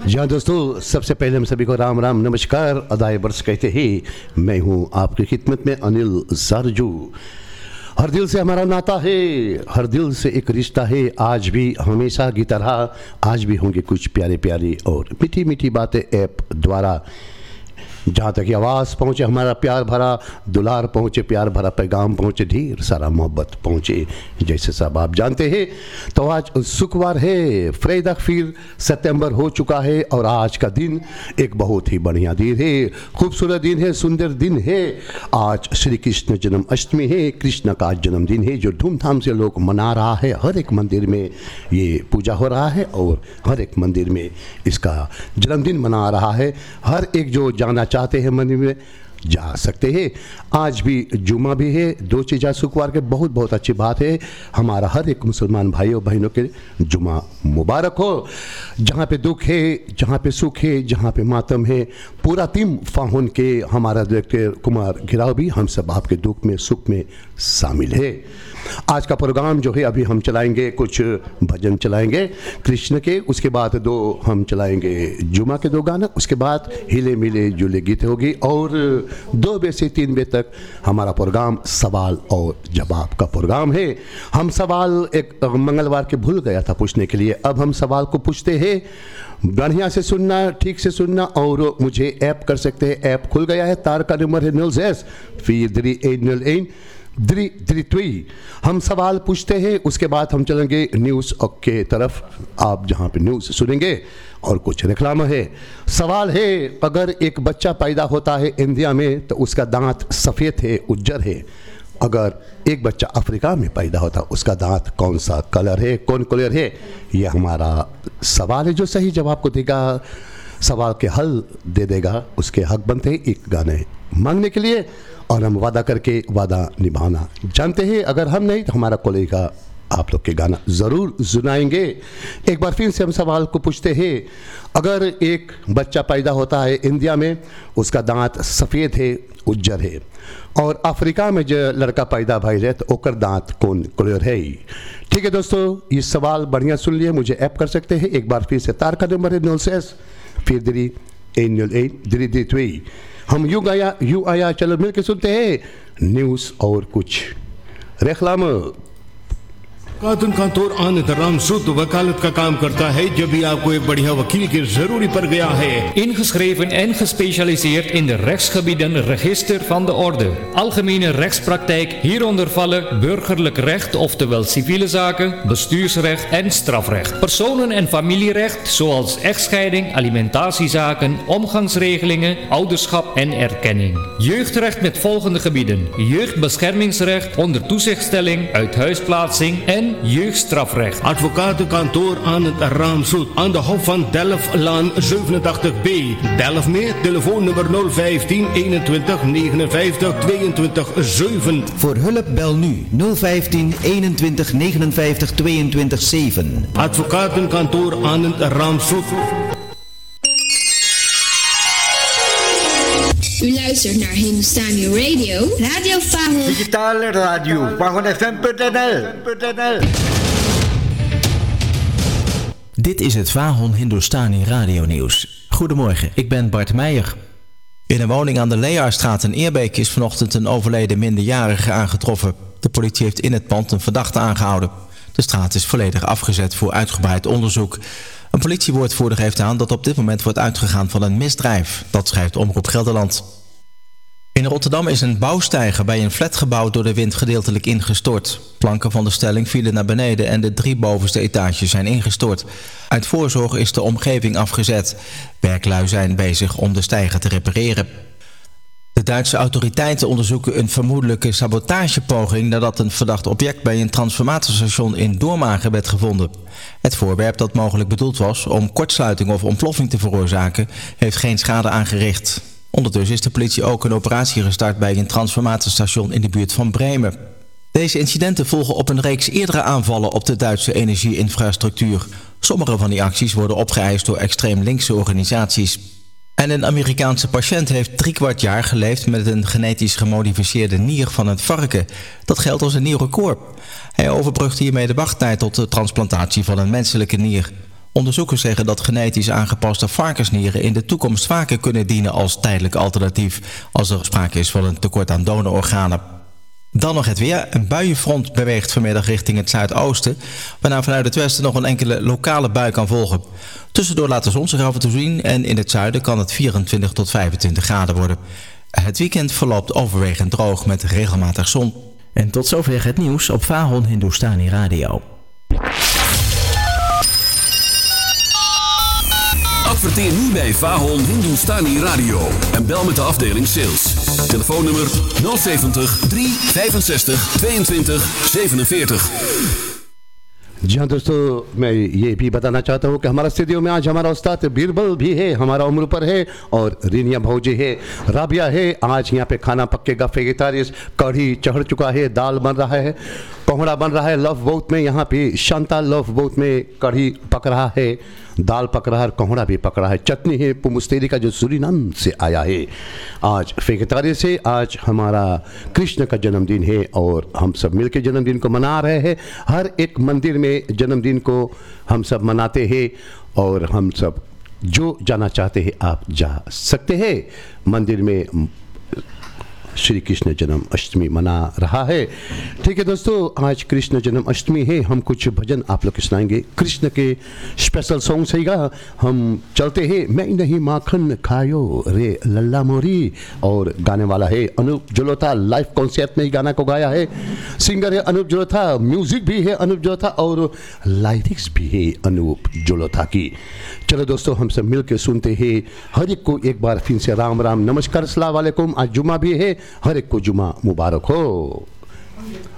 जी हाँ दोस्तों, सबसे पहले हम सभी को राम राम नमस्कार अदाए बरस कहते हैं। मैं हूँ आपकी खिदमत में अनिल सरजू। हर दिल से हमारा नाता है, हर दिल से एक रिश्ता है। आज भी हमेशा की तरह आज भी होंगे कुछ प्यारे प्यारे और मीठी मीठी बातें ऐप द्वारा। जहाँ तक आवाज़ पहुँचे हमारा प्यार भरा दुलार पहुँचे, प्यार भरा पैगाम पहुँचे, ढेर सारा मोहब्बत पहुँचे, जैसे सब आप जानते हैं। तो आज शुक्रवार है, फ्राइडे फिर सितंबर हो चुका है और आज का दिन एक बहुत ही बढ़िया दिन है, खूबसूरत दिन है, सुंदर दिन है। आज श्री कृष्ण जन्माष्टमी है, कृष्ण का जन्मदिन है जो धूमधाम से लोग मना रहा है। हर एक मंदिर में ये पूजा हो रहा है और हर एक मंदिर में इसका जन्मदिन मना रहा है। हर एक जो जाना चाहते हैं मंदिर में जा सकते हैं। आज भी जुमा भी है, दो चीज़ शुक्रवार के बहुत बहुत अच्छी बात है। हमारा हर एक मुसलमान भाइयों बहनों के जुमा मुबारक हो। जहाँ पे दुख है, जहाँ पे सुख है, जहाँ पे मातम है, पूरा टीम फाहुन के हमारा डायरेक्टर कुमार घिराव भी हम सब आपके दुख में सुख में शामिल है। आज का प्रोग्राम जो है अभी हम चलाएंगे, कुछ भजन चलाएंगे कृष्ण के, उसके बाद दो हम चलाएंगे जुमा के दो गाना, उसके बाद हिले मिले जुले गीत होगी और 2 बजे से 3 बजे तक हमारा प्रोग्राम सवाल और जवाब का प्रोग्राम है। हम सवाल एक मंगलवार के भूल गया था पूछने के लिए, अब हम सवाल को पूछते हैं। बढ़िया से सुनना, ठीक से सुनना और मुझे ऐप कर सकते हैं। ऐप खुल गया है, तार का नंबर है 0 हम सवाल पूछते हैं, उसके बाद हम चलेंगे न्यूज़ के तरफ, आप जहाँ पे न्यूज़ सुनेंगे और कुछ रेखलामा है। सवाल है, अगर एक बच्चा पैदा होता है इंडिया में तो उसका दांत सफ़ेद है, उज्जर है। अगर एक बच्चा अफ्रीका में पैदा होता उसका दांत कौन सा कलर है, कौन कलर है? ये हमारा सवाल है। जो सही जवाब को देगा, सवाल के हल दे देगा, उसके हक बनते हैं एक गाने मांगने के लिए और हम वादा करके वादा निभाना जानते हैं। अगर हम नहीं तो हमारा कोलेगा आप लोग के गाना ज़रूर सुनाएंगे। एक बार फिर से हम सवाल को पूछते हैं, अगर एक बच्चा पैदा होता है इंडिया में, उसका दांत सफ़ेद है, उज्जर है, और अफ्रीका में जो लड़का पैदा भाई है तो ओकर दांत कौन कलर है? ठीक है दोस्तों, ये सवाल बढ़िया सुन लिए, मुझे ऐप कर सकते हैं। एक बार फिर से तार का नंबर है 0 फिर 3 हम यूँ आया चलो मिल के सुनते हैं न्यूज़ और कुछ रेखलाम। कातुन कांतोर आनंद राम सुद वकालत का काम करता है जब भी आपको एक बढ़िया वकील की जरूरी पड़ गया है। Ingeschreven en gespecialiseerd in de rechtsgebieden Register van de Orde. Algemene rechtspraktijk, hieronder vallen burgerlijk recht, oftewel civiele zaken, bestuursrecht en strafrecht. Personen- en familierecht, zoals echtscheiding, alimentatiezaken, omgangsregelingen, ouderschap en erkenning. Jeugdrecht met volgende gebieden: jeugdbeschermingsrecht, onder toezichtstelling, uithuisplaatsing en jeugdstrafrecht. Advocatenkantoor aan het Raamsoet aan de Hof van Delftlaan 87B. Delft meer, telefoonnummer 015 21 59 22 7. Voor hulp bel nu 015 21 59 22 7. Advocatenkantoor aan het Raamsoet. U luistert naar Hindustani Radio, Radio Fahon. Digitale radio, FahonFM.nl. Dit is het Fahon Hindustani Radio Nieuws. Goedemorgen, ik ben Bart Meijer. In een woning aan de Leaarstraat in Eerbeek is vanochtend een overleden minderjarige aangetroffen. De politie heeft in het pand een verdachte aangehouden. De straat is volledig afgezet voor uitgebreid onderzoek. Een politiewoordvoerder geeft aan dat op dit moment wordt uitgegaan van een misdrijf. Dat schrijft Omroep Gelderland. In Rotterdam is een bouwsteiger bij een flatgebouw door de wind gedeeltelijk ingestort. Planken van de stelling vielen naar beneden en de 3 bovenste etages zijn ingestort. Uit voorzorg is de omgeving afgezet. Werklui zijn bezig om de steiger te repareren. De Duitse autoriteiten onderzoeken een vermoedelijke sabotagepoging nadat een verdacht object bij een transformatorstation in Doormagen werd gevonden. Het voorwerp dat mogelijk bedoeld was om kortsluiting of ontploffing te veroorzaken, heeft geen schade aangericht. Ondertussen is de politie ook een operatie gestart bij een transformatorstation in de buurt van Bremen. Deze incidenten volgen op een reeks eerdere aanvallen op de Duitse energieinfrastructuur. Sommige van die acties worden opgeëist door extreem linkse organisaties. En een Amerikaanse patiënt heeft 3/4 jaar geleefd met een genetisch gemodificeerde nier van het varken. Dat geldt als een nieuw record. Hij overbrugt hiermee de wachttijd tot de transplantatie van een menselijke nier. Onderzoekers zeggen dat genetisch aangepaste varkensnieren in de toekomst vaker kunnen dienen als tijdelijk alternatief als er sprake is van een tekort aan donororganen. Dan nog het weer. Een buienfront beweegt vanmiddag richting het zuidoosten, waarna vanuit het westen nog een enkele lokale bui kan volgen. Tussendoor laat de zon zich af en toe zien en in het zuiden kan het 24 tot 25 graden worden. Het weekend verloopt overwegend droog met regelmatig zon. En tot zover het nieuws op VAHON Hindustani Radio. Adverteer nu bij VAHON Hindustani Radio en bel met de afdeling sales. Telefoonnummer 070 365 22 47. जी हाँ दोस्तों, मैं ये भी बताना चाहता हूँ कि हमारा स्टूडियो में आज हमारा उस्ताद बीरबल भी है, हमारा उम्र पर है, और रीनिया भौजी है, राबिया है। आज यहाँ पे खाना पकेगा वेजिटेरियन, कढ़ी चढ़ चुका है, दाल बन रहा है, कोहड़ा बन रहा है लव बोट में। यहाँ पे शांता लव बोट में कढ़ी पक रहा है, दाल पक रहा है, कोहड़ा भी पक रहा है, चटनी है पुमुस्तेरी का जो सूरीनाम से आया है। आज वेजिटेरियन से आज हमारा कृष्ण का जन्मदिन है और हम सब मिलकर जन्मदिन को मना रहे हैं। हर एक मंदिर में जन्मदिन को हम सब मनाते हैं और हम सब जो जाना चाहते हैं आप जा सकते हैं। मंदिर में श्री कृष्ण जन्म अष्टमी मना रहा है। ठीक है दोस्तों, आज कृष्ण जन्म अष्टमी है। हम कुछ भजन आप लोग सुनाएंगे, कृष्ण के स्पेशल सॉन्ग सहीगा। हम चलते हैं मैं नहीं माखन खायो रे लल्ला मोरी, और गाने वाला है अनूप जलोथा। लाइव कॉन्सर्ट में ही गाना को गाया है, सिंगर है अनूप जलोथा, म्यूजिक भी है अनूप जलोथा और लाइरिक्स भी है अनूप जलोथा की। चलो दोस्तों, हम सब मिल के सुनते हैं। हर एक को एक बार फिर से राम राम नमस्कार, अस्सलाम वालेकुम। आज जुमा भी है, हर एक को जुमा मुबारक हो।